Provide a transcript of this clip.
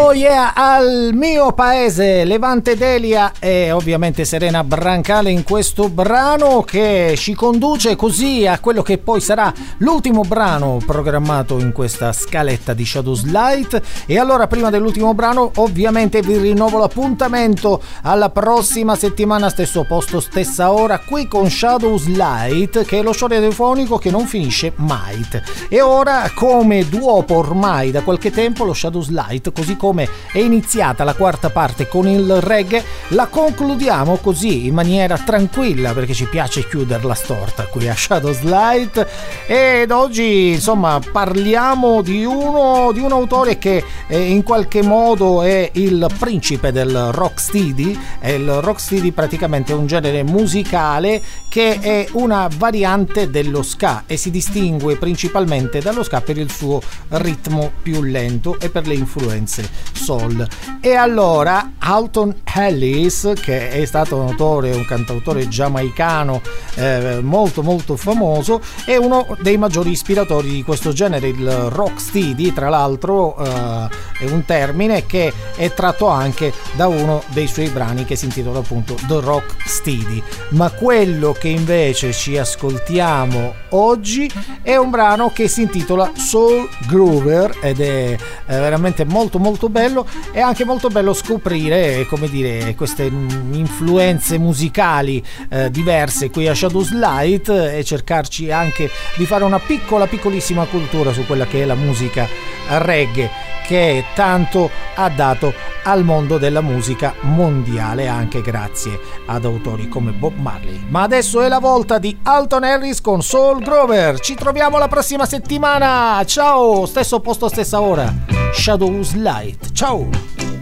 Oh yeah, al mio paese, Levante Delia e ovviamente Serena Brancale in questo brano che ci conduce così a quello che poi sarà l'ultimo brano programmato in questa scaletta di Shadows Light. E allora, prima dell'ultimo brano, ovviamente vi rinnovo l'appuntamento alla prossima settimana, stesso posto, stessa ora, qui con Shadows Light, che è lo show radiofonico che non finisce mai. E ora, come duopo ormai da qualche tempo, lo Shadows Light, così come è iniziata la quarta parte con il reggae, la concludiamo così in maniera tranquilla, perché ci piace chiuderla storta qui a Shadows Light. Ed oggi insomma parliamo di un autore che in qualche modo è il principe del rocksteady. E il rocksteady praticamente è un genere musicale che è una variante dello ska e si distingue principalmente dallo ska per il suo ritmo più lento e per le influenze soul. E allora Alton Ellis, che è stato un cantautore giamaicano molto molto famoso, è uno dei maggiori ispiratori di questo genere, il rocksteady. Tra l'altro è un termine che è tratto anche da uno dei suoi brani che si intitola appunto The Rocksteady. Ma quello che invece ci ascoltiamo oggi è un brano che si intitola Soul Groover ed è veramente molto molto bello. È anche molto bello scoprire, come dire, queste influenze musicali diverse qui a Shadows Light e cercarci anche di fare una piccolissima cultura su quella che è la musica reggae, che tanto ha dato al mondo della musica mondiale, anche grazie ad autori come Bob Marley. Ma adesso è la volta di Alton Ellis con Soul Groover. Ci troviamo la prossima settimana. Ciao, stesso posto, stessa ora. Shadows Light. Ciao.